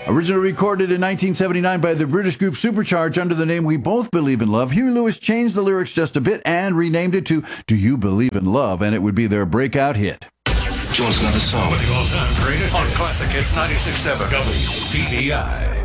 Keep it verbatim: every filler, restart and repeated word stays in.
Originally recorded in nineteen seventy-nine by the British group Supercharge under the name We Both Believe in Love, Huey Lewis changed the lyrics just a bit and renamed it to Do You Believe in Love, and it would be their breakout hit. Join us another song with the all-time greatest on Classic Hits ninety-six point seven W B E I.